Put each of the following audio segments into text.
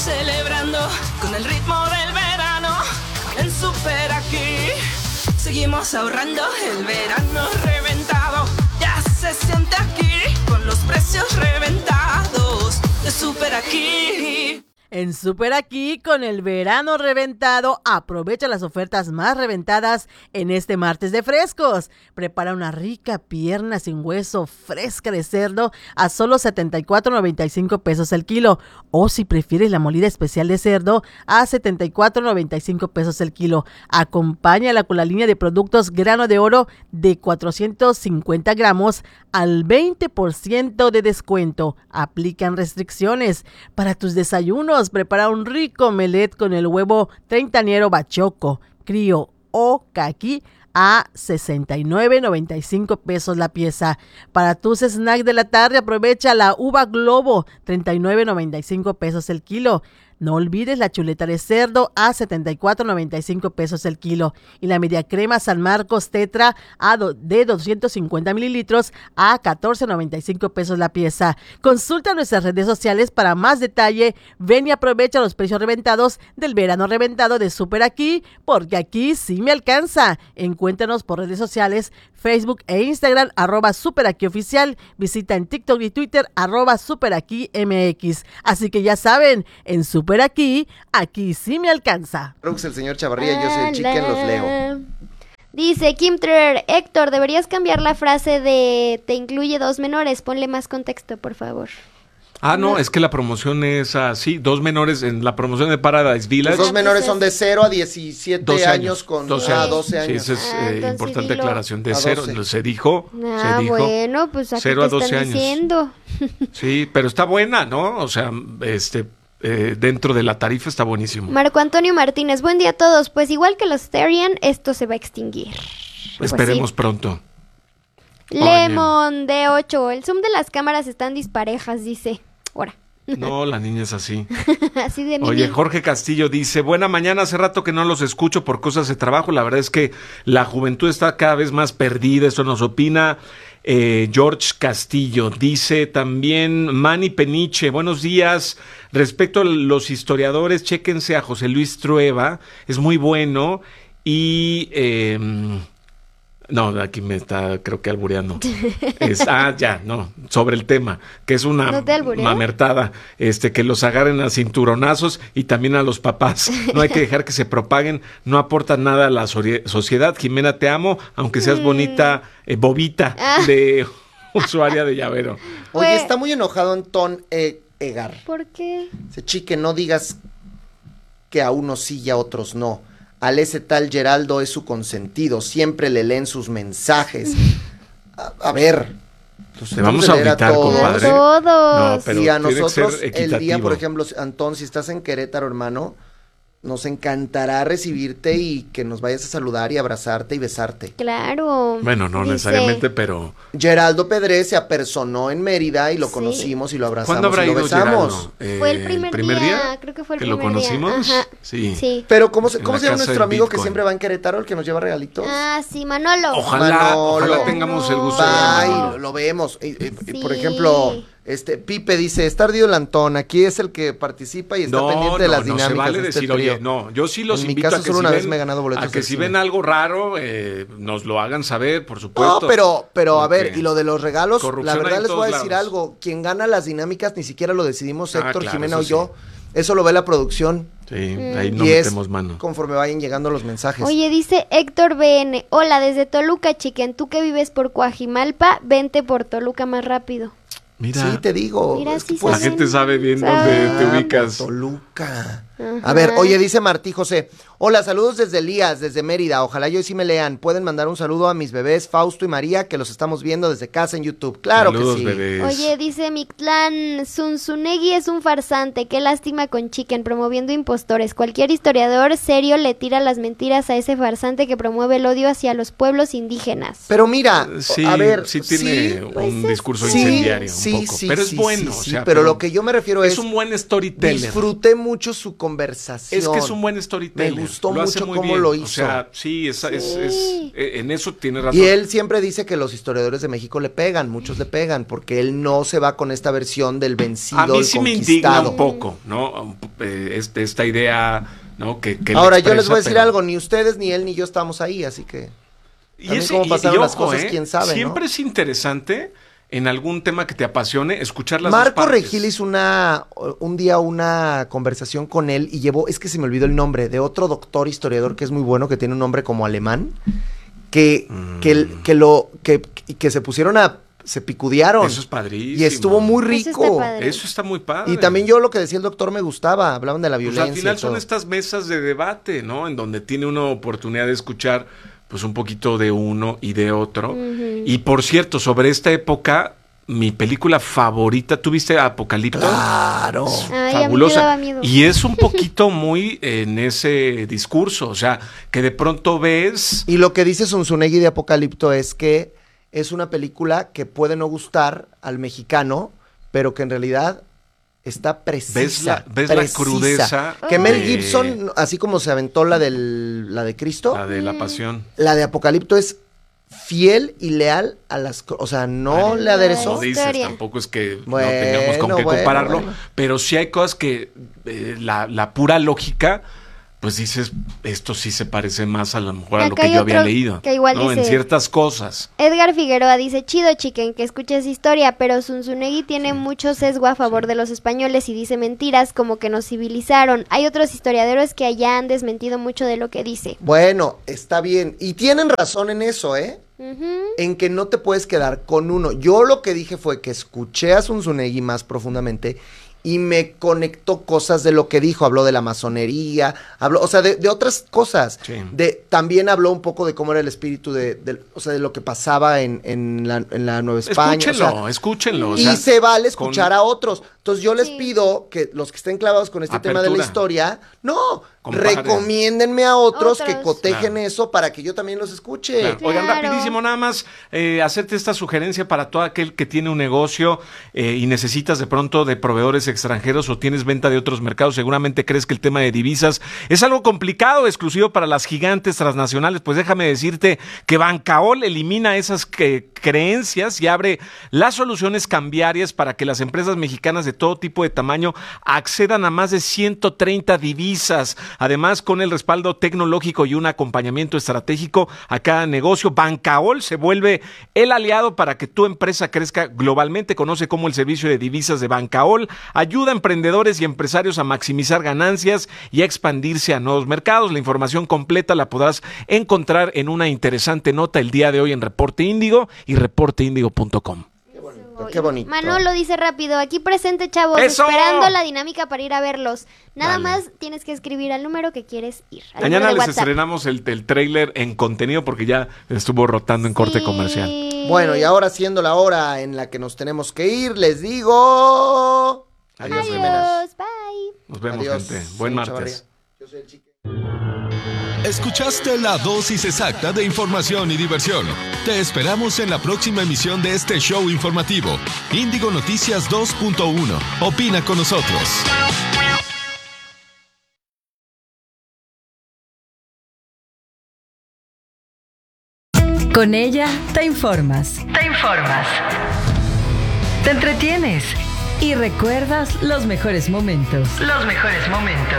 Celebrando con el ritmo del verano. En Super aquí seguimos ahorrando. El verano reventado ya se siente aquí. Con los precios reventados de Super aquí. En Super Aquí, con el verano reventado, aprovecha las ofertas más reventadas en este martes de frescos. Prepara una rica pierna sin hueso fresca de cerdo a solo 74.95 pesos el kilo. O si prefieres la molida especial de cerdo, a 74.95 pesos el kilo. Acompáñala con la línea de productos grano de oro de 450 gramos al 20% de descuento. Aplican restricciones. Para tus desayunos, prepara un rico omelette con el huevo treintañero bachoco, crío o caqui a 69.95 pesos la pieza. Para tus snacks de la tarde, aprovecha la uva globo, 39.95 pesos el kilo. No olvides la chuleta de cerdo a 74.95 pesos el kilo y la media crema San Marcos Tetra de 250 mililitros a 14.95 pesos la pieza. Consulta nuestras redes sociales para más detalle. Ven y aprovecha los precios reventados del verano reventado de Super Aquí, porque aquí sí me alcanza. Encuéntranos por redes sociales, Facebook e Instagram, @SuperAquíOficial. Visita en TikTok y Twitter, @SuperAquíMX. Así que ya saben, en Super Aquí sí me alcanza. El señor Chavarría, yo soy el Chicken, los leo. Dice Kim Treer, Héctor, deberías cambiar la frase de te incluye 2 menores, ponle más contexto, por favor. No, es que la promoción es así, 2 menores en la promoción de Paradise Village. Los 2 menores son de 0 a 17 12 años con 12 años. 12 años. Sí, esa es importante aclaración, de A 0, 12. se dijo. Bueno, pues aquí 0 te a 12 están años. diciendo. Sí, pero está buena, ¿no? O sea, dentro de la tarifa está buenísimo. Marco Antonio Martínez, buen día a todos. Pues igual que los Therian, esto se va a extinguir. Esperemos pronto. Lemon de 8, el zoom de las cámaras están disparejas, dice. Ahora. No, la niña es así. Así de mini. Oye, Jorge Castillo dice, buena mañana, hace rato que no los escucho por cosas de trabajo, la verdad es que la juventud está cada vez más perdida, eso nos opina George Castillo. Dice también Manny Peniche, buenos días, respecto a los historiadores, chéquense a José Luis Trueba, es muy bueno y... no, aquí me está, creo que albureando. Sobre el tema, que es una mamertada, que los agarren a cinturonazos y también a los papás. No hay que dejar que se propaguen, no aportan nada a la sociedad. Jimena, te amo, aunque seas bonita, bobita de usuaria de llavero. Oye, está muy enojado Antón Egar. ¿Por qué? Dice, Chique, no digas que a unos sí y a otros no. Al ese tal Geraldo es su consentido, siempre le leen sus mensajes. A ver, pues te vamos a gritar, compadre. A todos. No, pero y a tiene que nosotros ser el equitativo. día, por ejemplo, Antón, si estás en Querétaro, hermano, nos encantará recibirte y que nos vayas a saludar y abrazarte y besarte. Claro. Bueno, no necesariamente, pero... Geraldo Pedrés se apersonó en Mérida y lo conocimos y lo abrazamos ¿Cuándo habrá y lo ido besamos. Geraldo? Fue el primer día, creo que fue el ¿Que primer lo conocimos? día. Ajá. Sí. Pero ¿cómo se En la llama casa nuestro del amigo que Bitcoin. siempre va en Querétaro, el que nos lleva regalitos? Sí, Manolo. Ojalá tengamos el gusto de verlo. Lo vemos. Por ejemplo, Pipe dice, está ardido el Antón, aquí es el que participa y está pendiente de las dinámicas. No se vale de este decir, trío. oye, no, yo sí los En mi invito caso, a que solo si una ven, vez me he ganado boletos a que del si cine. ven algo raro, nos lo hagan saber, por supuesto. No, pero a Porque ver, y lo de los regalos, la corrupción hay verdad en les voy a todos decir lados. algo, quien gana las dinámicas ni siquiera lo decidimos Héctor, claro, Jimena o eso yo, eso lo ve la producción. Sí, ahí no y metemos mano. Conforme vayan llegando los mensajes. Oye, dice Héctor BN, hola, desde Toluca, Chiquen, tú que vives por Coajimalpa, vente por Toluca más rápido. Mira, Sí, te digo. Mira, es que sí pues, la gente sabe bien dónde te ubicas. Toluca. Ajá. A ver, oye, dice Martí José. Hola, saludos desde Elías, desde Mérida. Ojalá yo sí me lean. Pueden mandar un saludo a mis bebés Fausto y María, que los estamos viendo desde casa en YouTube. Claro Saludos, que sí. bebés. Oye, dice Mictlán, Zunzunegui es un farsante, qué lástima con Chiquen, promoviendo impostores. Cualquier historiador serio le tira las mentiras a ese farsante que promueve el odio hacia los pueblos indígenas. Pero mira, Sí, a ver, sí tiene pues un discurso sí, incendiario sí, un poco, sí, pero sí, es bueno, sí, o sea, pero lo que yo me refiero es un buen storyteller. disfruté mucho su conversación. Es que es un buen storyteller. Me gustó lo hace mucho muy cómo bien. lo hizo. O sea, sí, en eso tiene razón. Y él siempre dice que los historiadores de México le pegan, muchos le pegan, porque él no se va con esta versión del vencido, A mí el sí me indigna conquistado. un poco, ¿no? Esta idea, ¿no? Que Ahora, él yo les voy a expresa, decir pero- algo, ni ustedes ni él ni yo estamos ahí, así que... También cómo pasaron las cosas, quién sabe, siempre ¿no? es interesante en algún tema que te apasione escuchar las Marco dos partes. Regil hizo un día una conversación con él y llevó, es que se me olvidó el nombre, de otro doctor historiador que es muy bueno, que tiene un nombre como alemán, que se pusieron se picudearon. Eso es padrísimo. Y estuvo muy Eso está rico. padre. Eso está muy padre. Y también yo lo que decía el doctor me gustaba, hablaban de la Pues violencia. al final y todo. son estas mesas de debate, ¿no? En donde tiene una oportunidad de escuchar pues un poquito de uno y de otro. Y por cierto, sobre esta época, mi película favorita, ¿tú viste Apocalipto? Claro. Ay, a mí me Fabulosa. daba miedo. Y es un poquito muy en ese discurso, o sea, que de pronto ves... Y lo que dice Zunzunegui de Apocalipto es que es una película que puede no gustar al mexicano, pero que en realidad está precisa. ves la crudeza Que Mel de- Gibson, así como se aventó la de Cristo, La de la pasión. la de Apocalipto es fiel y leal a las cosas. O sea, no Bueno, le aderezó. Como dices, Historia. tampoco es que Bueno, no tengamos con qué bueno, compararlo, bueno. pero sí hay cosas que la pura lógica, pues dices, esto sí se parece más a lo mejor a lo Acá que hay yo había otro leído. que igual ¿no? En dice- ciertas cosas. Edgar Figueroa dice, chido chicken, que escuches historia, pero Zunzunegui tiene mucho sesgo a favor de los españoles y dice mentiras como que nos civilizaron. Hay otros historiadores que allá han desmentido mucho de lo que dice. Bueno, está bien. Y tienen razón en eso, ¿eh? Ujú. En que no te puedes quedar con uno. Yo lo que dije fue que escuché a Zunzunegui más profundamente y me conectó cosas de lo que dijo. Habló de la masonería, habló, o sea, de otras cosas. Sí. También habló un poco de cómo era el espíritu o sea, de lo que pasaba en la Nueva España. Escúchenlo, o sea, escúchenlo. o y sea, se vale escuchar con- a otros. Entonces yo les Sí. pido que los que estén clavados con este tema de la Apertura. historia, no, Comparen. recomiéndenme a otros que Otros. cotejen Claro. eso para que yo también los escuche. Claro. Oigan, Claro. rapidísimo, nada más hacerte esta sugerencia para todo aquel que tiene un negocio y necesitas de pronto de proveedores extranjeros o tienes venta de otros mercados. Seguramente crees que el tema de divisas es algo complicado, exclusivo para las gigantes transnacionales. Pues déjame decirte que Bancaol elimina esas creencias y abre las soluciones cambiarias para que las empresas mexicanas de todo tipo de tamaño accedan a más de 130 divisas. Además, con el respaldo tecnológico y un acompañamiento estratégico a cada negocio, Bancaol se vuelve el aliado para que tu empresa crezca globalmente. Conoce cómo el servicio de divisas de Bancaol ayuda a emprendedores y empresarios a maximizar ganancias y a expandirse a nuevos mercados. La información completa la podrás encontrar en una interesante nota el día de hoy en Reporte Índigo y reporteindigo.com. Qué bonito. Manolo dice rápido, aquí presente chavos, ¡Eso! esperando la dinámica para ir a verlos. Nada Dale. más tienes que escribir al número que quieres ir. Al Mañana número de les WhatsApp. estrenamos el tráiler en contenido porque ya estuvo rotando en corte Sí. comercial. Bueno, y ahora siendo la hora en la que nos tenemos que ir, les digo... Adiós, gemelas. Adiós, bye. Nos vemos, Adiós. gente. Buen Soy martes. Chavarría. Yo soy el chico. Escuchaste la dosis exacta de información y diversión. Te esperamos en la próxima emisión de este show informativo. Índigo Noticias 2.1. Opina con nosotros. Con ella te informas. Te informas. Te entretienes. Y recuerdas los mejores momentos. Los mejores momentos.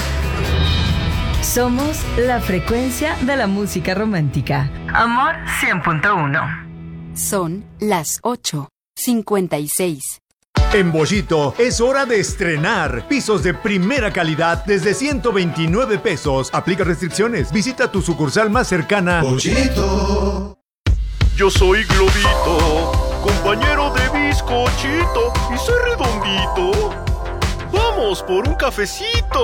Somos la frecuencia de la música romántica. Amor 100.1. Son las 8:56. En Bollito es hora de estrenar pisos de primera calidad desde 129 pesos. Aplica restricciones. Visita tu sucursal más cercana. Bollito. Yo soy Globito, compañero de bizcochito y soy redondito. Vamos por un cafecito.